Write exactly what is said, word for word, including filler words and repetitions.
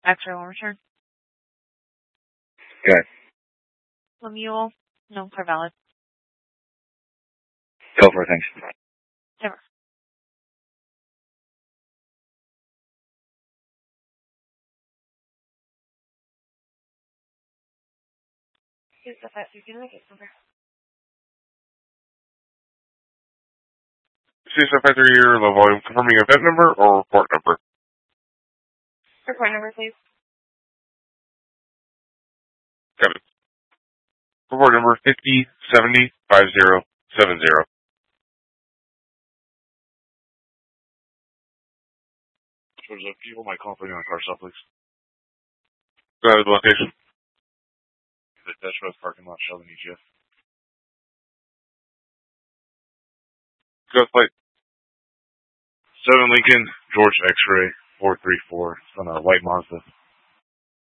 X-ray will return. Okay. Lemuel, no car valid. Go for it, thanks. Never. Here's the fact you can make it number. C S F five three, low volume, confirming event number or report number? Report number, please. Got it. Report number fifty seventy five zero seven zero. Can you hold my company on car stop, please? Go ahead with the location. The Dutch Road parking lot, Sheldon, E G F. Go with plate. seven Lincoln, George X-ray, four three four. It's on a white Mazda.